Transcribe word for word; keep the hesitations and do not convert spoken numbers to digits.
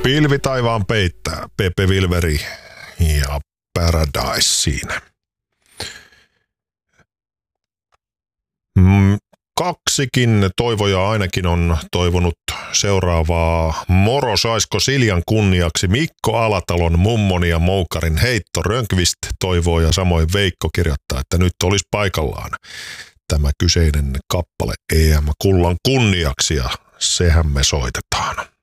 Pilvi taivaan peittää, Pepe Wilveri ja Paradise siinä. Mm, kaksikin toivoja ainakin on toivonut seuraavaa. Moro saisko Siljan kunniaksi Mikko Alatalon mummon ja moukarin heitto. Rönkvist toivoo ja samoin Veikko kirjoittaa, että nyt olisi paikallaan tämä kyseinen kappale E M-kullan kunniaksi ja sehän me soitetaan.